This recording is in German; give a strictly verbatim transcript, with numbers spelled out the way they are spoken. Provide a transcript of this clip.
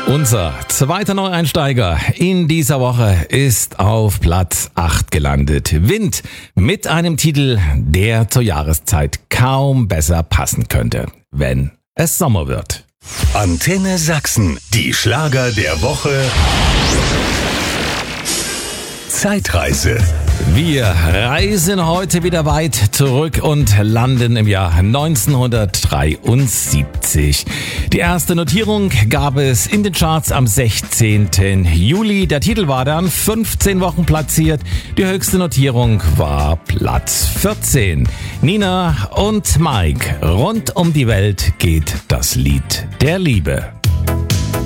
Unser zweiter Neueinsteiger in dieser Woche ist auf Platz acht gelandet. Wind mit einem Titel, der zur Jahreszeit kaum besser passen könnte, wenn es Sommer wird. Antenne Sachsen, die Schlager der Woche. Zeitreise. Wir reisen heute wieder weit zurück und landen im Jahr neunzehnhundertdreiundsiebzig. Die erste Notierung gab es in den Charts am sechzehnten Juli. Der Titel war dann fünfzehn Wochen platziert. Die höchste Notierung war Platz vierzehn. Nina und Mike, rund um die Welt geht das Lied der Liebe.